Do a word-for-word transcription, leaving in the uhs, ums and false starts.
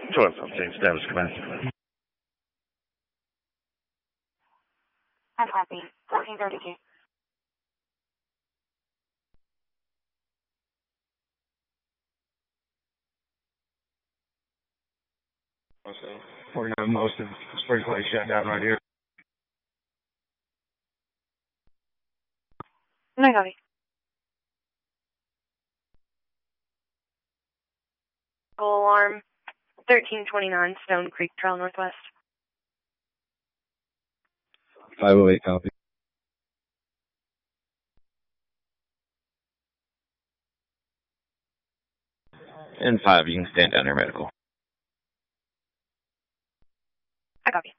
twelve something, status command. I'm happy. fourteen thirty-two. forty-nine, most of spring place shut down right here. No, copy. Goal alarm, thirteen twenty-nine, Stone Creek Trail Northwest. five oh eight, copy. And five, you can stand down here, medical. I copy.